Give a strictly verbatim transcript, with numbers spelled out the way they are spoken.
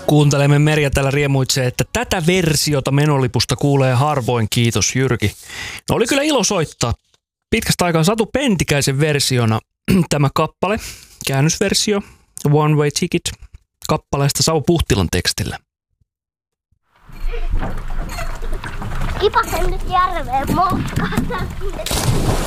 Kuuntelemme Merja täällä riemuitsee, että tätä versiota Menolipusta kuulee harvoin, kiitos Jyrki. No oli kyllä ilo soittaa. Pitkästä aikaa Satu Pentikäisen versiona tämä kappale, käännösversio, One Way Ticket kappaleesta Savu Puhtilan tekstillä. Kipasen nyt järveen moukkaan.